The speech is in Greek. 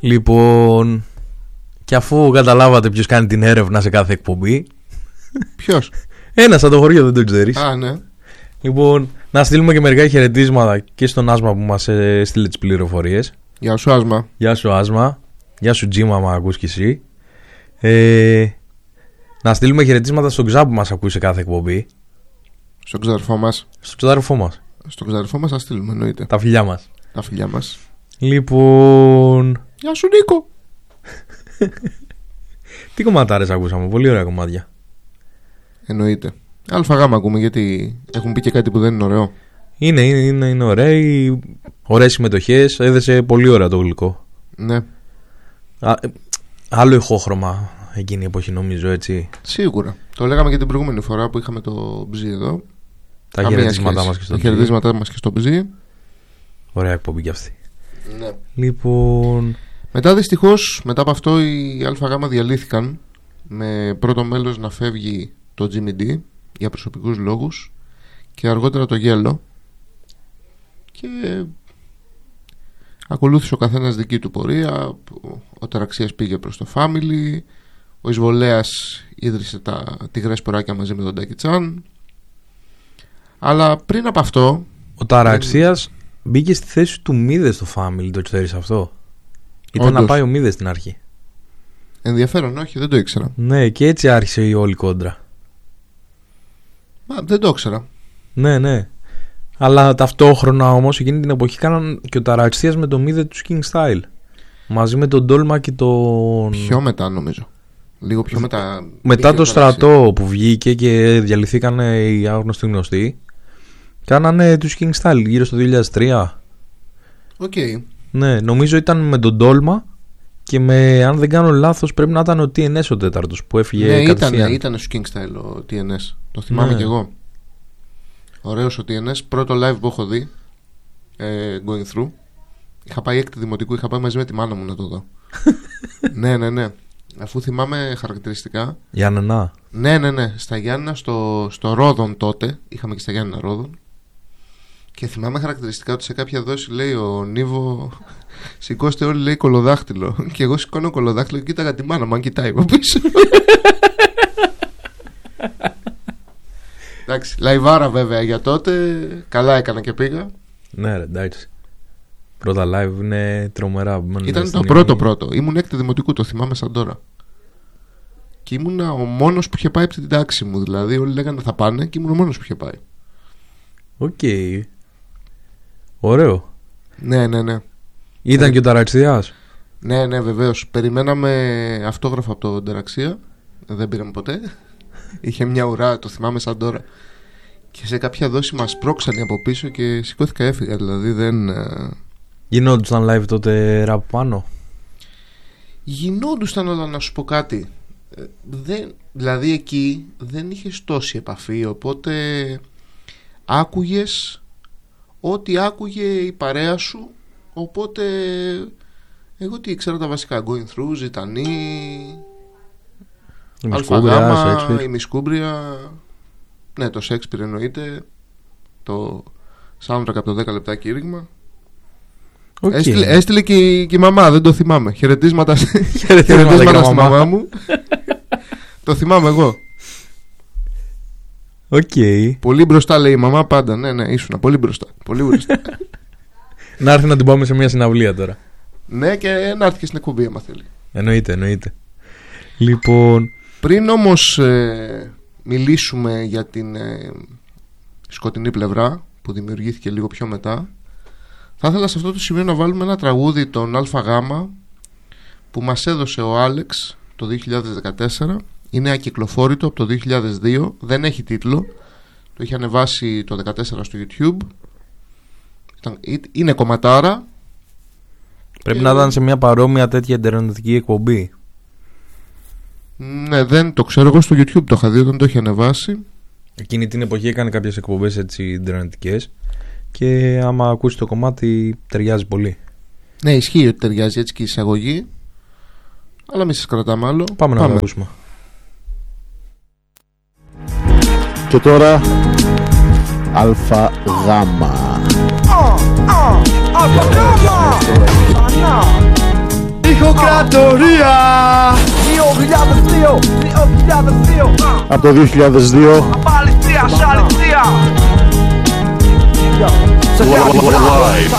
Λοιπόν, και αφού καταλάβατε ποιος κάνει την έρευνα σε κάθε εκπομπή. Ποιος? Ένας από το χωριό, δεν το ξέρεις. Α, ναι. Λοιπόν, να στείλουμε και μερικά χαιρετίσματα και στον Άσμα που μας στείλε τις πληροφορίες. Γεια σου, Άσμα. Γεια σου, Άσμα. Γεια σου, Τζίμα, μα ακούς κι εσύ. Να στείλουμε χαιρετίσματα στον Ξά που μας ακούει σε κάθε εκπομπή. Στον ξαδερφό μας. Στον ξαδερφό μας. Στον ξαδερφό μας θα στείλουμε, εννοείται. Τα φιλιά μας. Τα φιλιά μας. Λοιπόν. Γεια σου, Νίκο. Τι κομματάρες ακούσαμε, πολύ ωραία κομμάτια. Εννοείται. ΑΓ ακούμε, γιατί έχουν πει και κάτι που δεν είναι ωραίο. Είναι ωραίοι. Ωραίες συμμετοχές. Έδεσε πολύ ωραία το γλυκό. Ναι. Άλλο ηχόχρωμα εκείνη η εποχή, νομίζω, έτσι. Σίγουρα. Το λέγαμε και την προηγούμενη φορά που είχαμε το Μπζι εδώ. Τα χαιρετίσματά μας και στο Μπζι. Τα χαιρετίσματά μας και στο Μπζι. Ωραία εκπομπή κι αυτή. Ναι. Λοιπόν. Μετά, δυστυχώς, μετά από αυτό οι ΑΓ διαλύθηκαν, με πρώτο μέλος να φεύγει το Jimmy D για προσωπικούς λόγους και αργότερα το Γέλο, και ακολούθησε ο καθένας δική του πορεία. Ο Τεραξίας πήγε προς το Family, ο Εισβολέας ίδρυσε τα Τιγρές Σποράκια μαζί με τον Τάκη Τσάν. Αλλά πριν από αυτό, ο Ταραξίας μπήκε στη θέση του Μίδε στο Family, το ξέρεις αυτό? Ήταν όντως να πάει ο Μίδε στην αρχή. Ενδιαφέρον, όχι, δεν το ήξερα. Ναι, και έτσι άρχισε η όλη κόντρα. Μα δεν το ήξερα. Ναι. Αλλά ταυτόχρονα όμως εκείνη την εποχή κάναν και ο Ταραξίας με το Μίδε του King Style. Μαζί με τον Ντόλμα και τον. Πιο μετά, νομίζω. Λίγο πιο μετά. Μετά το Στρατό που βγήκε και διαλυθήκαν οι άγνωστοι γνωστοί. Κάνανε τους King Style γύρω στο 2003. Οκ. Ναι, νομίζω ήταν με τον Ντόλμα. Και αν δεν κάνω λάθος, πρέπει να ήταν ο TNS ο τέταρτος που έφυγε. Ναι, ήταν στο King Style ο TNS. Το θυμάμαι κι εγώ. Ωραίος ο TNS. Πρώτο live που έχω δει, going through. Είχα πάει έκτη δημοτικού, είχα πάει μαζί με τη μάνα μου να το δω. Ναι. Αφού θυμάμαι χαρακτηριστικά. Γιάννενα. Ναι. Στα Γιάννενα, στο Ρόδον τότε. Είχαμε και στα Γιάννενα Ρόδον. Και θυμάμαι χαρακτηριστικά ότι σε κάποια δόση λέει ο Νίβο, σηκώστε όλοι, λέει, κολοδάχτυλο. Και εγώ σηκώνω κολοδάχτυλο και κοίταγα τη μάνα μου, αν κοιτάει από πίσω. Εντάξει, λαϊβάρα βέβαια για τότε. Καλά έκανα και πήγα. Ναι, ρε, εντάξει. Πρώτα live είναι τρομερά. Ήταν το πρώτο. Ήμουν έκτη δημοτικού, το θυμάμαι σαν τώρα. Και ήμουνα ο μόνος που είχε πάει από την τάξη μου. Δηλαδή, όλοι λέγανε θα πάνε και ήμουν ο μόνος που είχε πάει. Οκ. Ωραίο. Ναι. Ήταν και ο Ταραξιάς. Ναι, βεβαίως. Περιμέναμε αυτόγραφο από τον Τεραξία. Δεν πήραμε ποτέ. Είχε μια ουρά, το θυμάμαι σαν τώρα. Και σε κάποια δόση μας πρόξανε από πίσω και σηκώθηκα, έφυγα. Δηλαδή δεν. Γινόντουσαν live τότε ραπ πάνω? Γινόντουσαν, όλα, να σου πω κάτι. Δηλαδή εκεί δεν είχες τόση επαφή, οπότε άκουγες ό,τι άκουγε η παρέα σου. Οπότε εγώ τι ήξερα τα βασικά. Going through, Ζητανή, ΑΓ, η Μισκούμπρια. Ναι, το Shakespeare εννοείται. Το soundtrack από το 10 λεπτά κήρυγμα. Έστειλε και η μαμά, δεν το θυμάμαι. Χαιρετίσματα στη μαμά μου. Το θυμάμαι εγώ. Πολύ μπροστά, λέει η μαμά πάντα. Ναι, ήσουνα πολύ μπροστά. Να έρθει να την πάμε σε μια συναυλία τώρα. Ναι, και να έρθει και στην εκπομπή άμα θέλει. Εννοείται. Λοιπόν, πριν όμως μιλήσουμε για την σκοτεινή πλευρά που δημιουργήθηκε λίγο πιο μετά, θα ήθελα σε αυτό το σημείο να βάλουμε ένα τραγούδι των ΑΓ που μας έδωσε ο Άλεξ το 2014. Είναι ακυκλοφόρητο από το 2002. Δεν έχει τίτλο. Το είχε ανεβάσει το 2014 στο YouTube. Είναι κομματάρα. Πρέπει να ήταν σε μια παρόμοια τέτοια ιντερνετική εκπομπή. Ναι, δεν το ξέρω. Εγώ στο YouTube το είχα δει όταν το είχε ανεβάσει. Εκείνη την εποχή έκανε κάποιες εκπομπές έτσι ιντερνετικές. Και άμα ακούσει το κομμάτι ταιριάζει πολύ. Ναι, ισχύει ότι ταιριάζει έτσι και η εισαγωγή. Αλλά μην σας κρατάμε άλλο. Πάμε να το ακούσουμε. Και τώρα ΑΓ. Αυτοκρατορία 2002 Από το 2002 Απαλήθεια, αλήθεια. Live